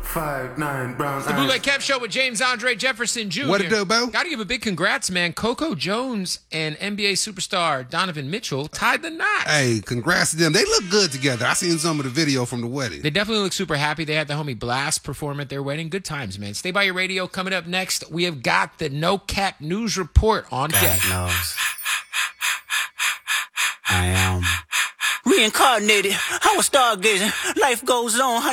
5'9" brown The Bootleg Kev Show with James Andre Jefferson Jr. What it do, Bo? Got to give a big congrats, man. Coco Jones and NBA superstar Donovan Mitchell tied the knot. Hey, congrats to them. They look good together. I seen some of the video from the wedding. They definitely look super happy. They had the homie Blast perform at their wedding. Good times, man. Stay by your radio. Coming up next, we have got the No Cap News Report on deck. God knows. I am reincarnated. I was stargazing. Life goes on.